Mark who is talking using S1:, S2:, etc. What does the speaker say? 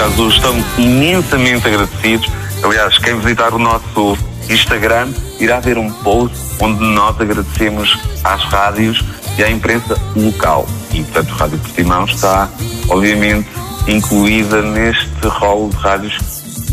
S1: caso, estamos imensamente agradecidos. Aliás, quem visitar o nosso Instagram irá ver um post onde nós agradecemos às rádios e à imprensa local. E, portanto, a Rádio Portimão está, obviamente, incluída neste rol de rádios